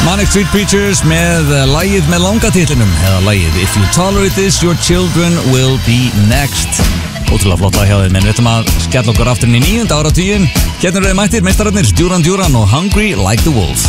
Manic Street Preachers með lagið með langa titlinum, eða lagið If You Tolerate This, Your Children Will Be Next. Ótrúlega flott lag hjá þeim, en við ætlum að skella okkur aftur inn í 9. áratuginn. Hérna eru þeir mættir, meistararnir Duran Duran og Hungry Like the Wolf.